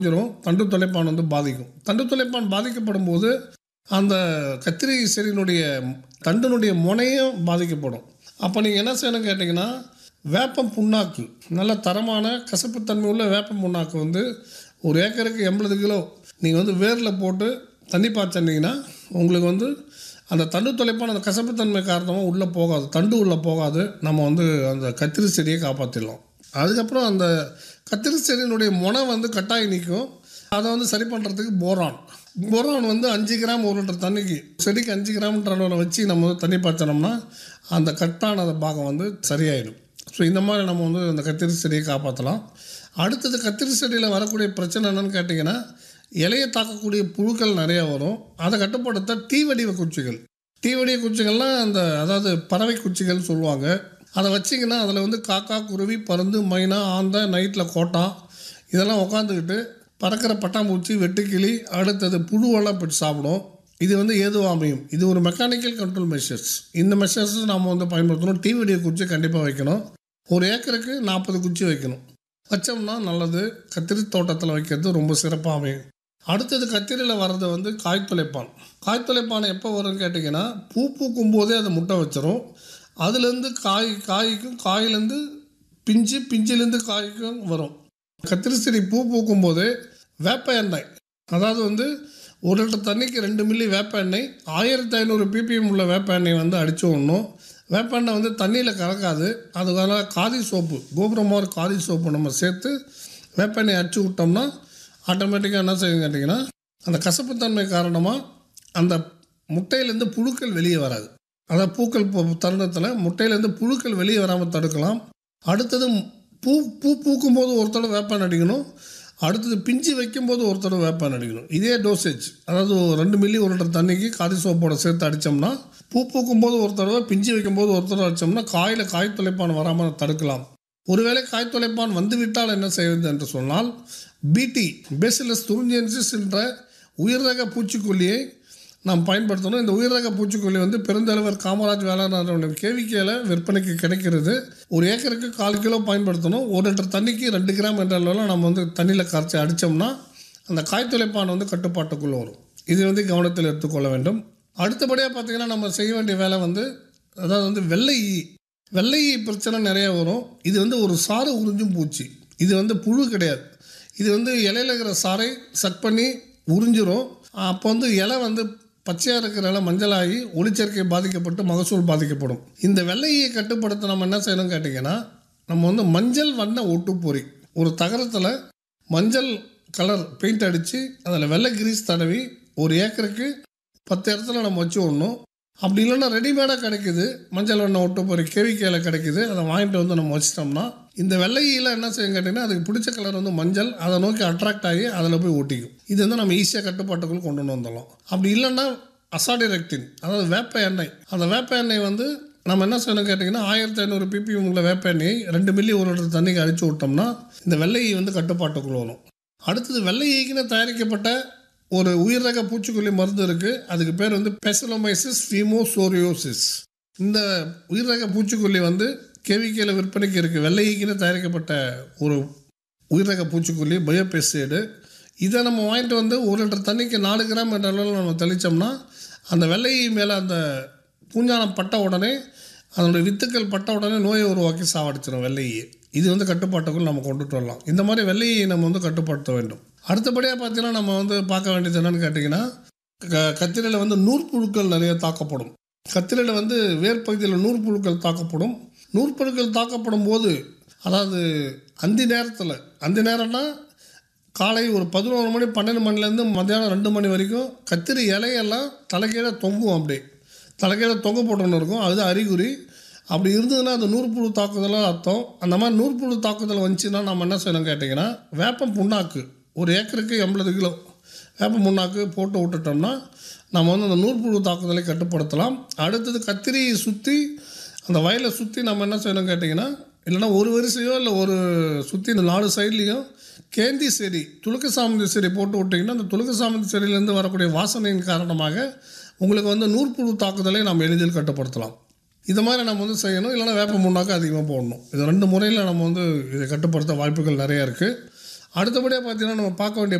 தண்டு துளைப்பான் வந்து பாதிக்கும். தண்டு துளைப்பான் பாதிக்கப்படும்போது அந்த கத்திரி செடியினுடைய தண்டினுடைய முனையும் பாதிக்கப்படும். அப்போ நீங்கள் என்ன செய்யணும்னு கேட்டிங்கன்னா, வேப்பம் புண்ணாக்கு, நல்ல தரமான கசப்புத்தன்மை உள்ள வேப்பம் புண்ணாக்கு வந்து ஒரு ஏக்கருக்கு 80 கிலோ நீங்கள் வந்து வேரில் போட்டு தண்ணி பாய்ச்சினீங்கன்னா உங்களுக்கு வந்து அந்த தண்டு துளைப்பான் அந்த கசப்புத்தன்மை காரணமாக உள்ளே போகாது, தண்டு உள்ளே போகாது. நம்ம வந்து அந்த கத்திரி செடியை காப்பாற்றிடலாம். அதுக்கப்புறம் அந்த கத்திரி செடியினுடைய முனை வந்து கட்டாயி நிற்கும். அதை வந்து சரி பண்ணுறதுக்கு போரான் வந்து 5 கிராம் 1 லிட்டர் தண்ணிக்கு, செடிக்கு 5 கிராம்ன்ற அளவில் வச்சு நம்ம வந்து தண்ணி பாய்ச்சினோம்னா அந்த கட்டான பாகம் வந்து சரியாயிடும். ஸோ இந்த மாதிரி நம்ம வந்து அந்த கத்திரி செடியை காப்பாற்றலாம். அடுத்தது கத்திரி செடியில் வரக்கூடிய பிரச்சனை என்னென்னு கேட்டிங்கன்னா, இலையை தாக்கக்கூடிய புழுக்கள் நிறையா வரும். அதை கட்டுப்படுத்த தீவடிவ குச்சிகள்லாம் அதாவது பறவை குச்சிகள் சொல்லுவாங்க. அதை வச்சிங்கன்னா அதில் வந்து காக்கா, குருவி, பருந்து, மைனா, ஆந்தை, நைட்டில் கோட்டான் இதெல்லாம் உட்காந்துக்கிட்டு பறக்கிற பட்டாம்பூச்சி, வெட்டுக்கிளி, அடுத்தது புழுவெல்லாம் போட்டு சாப்பிடும். இது வந்து ஏதுவாக அமையும். இது ஒரு மெக்கானிக்கல் கண்ட்ரோல் மெஷர்ஸ். இந்த மெஷர்ஸ் நம்ம வந்து பயன்படுத்தணும். தீவடிய குச்சி கண்டிப்பாக வைக்கணும். ஒரு ஏக்கருக்கு 40 குச்சி வைக்கணும். வச்சோம்னா நல்லது. கத்திரி தோட்டத்தில் வைக்கிறது ரொம்ப சிறப்பாக அமையும். அடுத்தது கத்திரியில் வர்றது வந்து காய்த்துளைப்பான் எப்போ வரும்னு கேட்டிங்கன்னா, பூ பூக்கும் போதே அது முட்டை வச்சிரும். அதுலேருந்து காய்க்கும், காயிலேருந்து பிஞ்சிலேருந்து காய்க்கும் வரும். கத்திரி செடி பூ பூக்கும் போது வேப்ப எண்ணெய், அதாவது வந்து 1 லிட்டர் தண்ணிக்கு 2 மில்லி வேப்ப எண்ணெய், 1500 ppm உள்ள வேப்ப எண்ணெய் வந்து அடித்து விடணும். வேப்ப எண்ணெய் வந்து தண்ணியில் கலக்காது. அதுக்கான காதி சோப்பு, கோபுரமாக காதி சோப்பு நம்ம சேர்த்து வேப்ப எண்ணெய் அடித்து விட்டோம்னா ஆட்டோமேட்டிக்காக என்ன செய்யும் கேட்டிங்கன்னா, அந்த கசப்புத்தன்மை காரணமாக அந்த முட்டையிலேருந்து புழுக்கள் வெளியே வராது. அதாவது பூக்கள் தருணத்தில் முட்டையிலேருந்து புழுக்கள் வெளியே வராமல் தடுக்கலாம். அடுத்தது பூக்கும் போது ஒரு தடவை வேப்பெண்ணெய் அடிக்கணும். அடுத்தது பிஞ்சு வைக்கும்போது ஒரு தடவை வேப்பெண்ணெய் அடிக்கணும். இதே டோசேஜ், அதாவது 2 மில்லி 1 லிட்டர் தண்ணிக்கு காதி சோப்போட சேர்த்து அடித்தோம்னா, பூக்கும் போது ஒரு தடவை, பிஞ்சு வைக்கும்போது ஒரு தடவை அடித்தோம்னா காய் துளைப்பான் வராமல் தடுக்கலாம். ஒருவேளை காய் துளைப்பான் வந்துவிட்டால் என்ன செய்வது என்று சொன்னால், பிடி பேசிலஸ் துரிஞ்சியன்சிஸ் என்ற உயிர்ரக பூச்சிக்கொல்லியை நாம் பயன்படுத்தணும். இந்த உயிர்ரக பூச்சிக்கொல்லி வந்து பெருந்தலைவர் காமராஜ் வேளாண் கேவிக்கையில் விற்பனைக்கு கிடைக்கிறது. ஒரு ஏக்கருக்கு 1/4 கிலோ பயன்படுத்தணும். 1 லிட்டர் தண்ணிக்கு 2 கிராம் என்ற அளவில் நம்ம வந்து தண்ணியில் கரைச்சி அடித்தோம்னா அந்த காய்த்துளைப்பான் வந்து கட்டுப்பாட்டுக்குள்ளே வரும். இது வந்து கவனத்தில் எடுத்துக்கொள்ள வேண்டும். அடுத்தபடியாக பார்த்திங்கன்னா, நம்ம செய்ய வேண்டிய வேலை வந்து, அதாவது வந்து வெள்ளை ஈ பிரச்சனை நிறைய வரும். இது வந்து ஒரு சாறு உறிஞ்சும் பூச்சி. இது வந்து புழு கிடையாது. இது வந்து இலையில் இருக்கிற சாறை சக் பண்ணி உறிஞ்சிரும். அப்போ வந்து இலை வந்து பச்சையாக இருக்கிற இலை மஞ்சளாகி ஒளிச்சேர்க்கை பாதிக்கப்பட்டு மகசூல் பாதிக்கப்படும். இந்த வெள்ளையை கட்டுப்படுத்த நம்ம என்ன செய்யணும்னு கேட்டிங்கன்னா, நம்ம வந்து மஞ்சள் வண்ண ஒட்டுப்பொறி, ஒரு தகரத்தில் மஞ்சள் கலர் பெயிண்ட் அடித்து அதில் வெள்ளை கிரீஸ் தடவி ஒரு ஏக்கருக்கு 10 இடத்துல நம்ம வச்சு விடணும். அப்படி இல்லைன்னா ரெடிமேடாக கிடைக்குது, மஞ்சள் வண்ண ஒட்டுப்பொறி கேவிக்கையில் கிடைக்குது. அதை வாங்கிட்டு வந்து நம்ம வச்சிட்டோம்னா இந்த வெள்ளையில் என்ன செய்யும் கேட்டிங்கன்னா, அதுக்கு பிடிச்ச கலர் வந்து மஞ்சள், அதை நோக்கி அட்ராக்ட் ஆகி அதில் போய் ஒட்டிக்கும். இது வந்து நம்ம ஈஸியாக கட்டுப்பாட்டுக்குள் கொண்டு வந்துடலாம். அப்படி இல்லைன்னா அசாடிரெக்டின், அதாவது வேப்ப எண்ணெய், அந்த வேப்ப எண்ணெய் வந்து நம்ம என்ன செய்யணும் கேட்டிங்கன்னா, 1500 ppm உள்ள வேப்ப எண்ணெய் 2 மில்லி 1 லிட்டர் தண்ணிக்கு அடித்து விட்டோம்னா இந்த வெள்ளை ஈ வந்து கட்டுப்பாட்டுக்குள் வரும். அடுத்தது வெள்ளை ஈக்குன்னு தயாரிக்கப்பட்ட ஒரு உயிர்ரக பூச்சிக்கொல்லி மருந்து இருக்குது. அதுக்கு பேர் வந்து பெசலோமைசிஸ் ஃபீமோசோரியோசிஸ். இந்த உயிர்ரக பூச்சிக்கொல்லி வந்து கேவிக்கையில் விற்பனைக்கு இருக்குது. வெள்ளை ஈக்குன்னு தயாரிக்கப்பட்ட ஒரு உயிர்ரக பூச்சிக்கொல்லி, பயோபெஸ்டைடு. இதை நம்ம வாங்கிட்டு வந்து 1 லிட்டர் தண்ணிக்கு 4 கிராம் என்ற அளவில் நம்ம தெளித்தோம்னா அந்த வெள்ளை ஈ மேலே அந்த பூஞ்சானம் பட்ட உடனே, அதனுடைய வித்துக்கள் பட்ட உடனே நோயை உருவாக்கி சாவடிச்சிடும் வெள்ளை ஈ. இது வந்து கட்டுப்பாட்டுக்குள் நம்ம கொண்டுட்டு வரலாம். இந்த மாதிரி வெள்ளை ஈயை நம்ம வந்து கட்டுப்படுத்த வேண்டும். அடுத்தபடியாக பார்த்தீங்கன்னா, நம்ம வந்து பார்க்க வேண்டியது என்னென்னு கேட்டிங்கன்னா, கத்திரியில் வந்து நூற்புழுக்கள் நிறைய தாக்கப்படும். கத்திரியில் வந்து வேர் பகுதியில் நூற்புழுக்கள் தாக்கப்படும். நூற்புழுக்கள் தாக்கப்படும் போது, அதாவது அந்தி நேரம்னா காலை ஒரு 11 மணி 12 மணிலேருந்து மத்தியானம் 2 மணி வரைக்கும் கத்திரி இலையெல்லாம் தலைகீழே தொங்கும். அப்படியே தலைகீழே தொங்க போட்டுன்னு இருக்கும். அதுதான் அறிகுறி. அப்படி இருந்ததுன்னா அது நூற்புழு தாக்குதலாக அர்த்தம். அந்த மாதிரி நூற்புழு தாக்குதல் வந்துச்சுன்னா நம்ம என்ன செய்யணும் கேட்டிங்கன்னா, வேப்பம் புண்ணாக்கு ஒரு ஏக்கருக்கு 80 கிலோ வேப்பம் புண்ணாக்கு போட்டு விட்டுட்டோம்னா நம்ம வந்து அந்த நூற்புழு தாக்குதலை கட்டுப்படுத்தலாம். அடுத்தது கத்திரியை சுற்றி அந்த வயலை சுற்றி நம்ம என்ன செய்யணும் கேட்டிங்கன்னா, இல்லைனா ஒரு வரிசையோ இல்லை ஒரு சுற்றி இந்த 4 சைட்லேயும் கேந்தி செடி, துளுக்க சாமந்தி செடி போட்டு விட்டிங்கன்னா அந்த துளுக்க சாமந்தி செடியிலேருந்து வரக்கூடிய வாசனையின் காரணமாக உங்களுக்கு வந்து நூற்புழு தாக்குதலை நம்ம எளிதில் கட்டுப்படுத்தலாம். இது மாதிரி நம்ம வந்து செய்யணும். இல்லைனா வேப்ப புண்ணாக்கு அதிகமாக போடணும். இது 2 முறையில் நம்ம வந்து இதை கட்டுப்படுத்த வாய்ப்புகள் நிறையா இருக்குது. அடுத்தபடியாக பார்த்தீங்கன்னா நம்ம பார்க்க வேண்டிய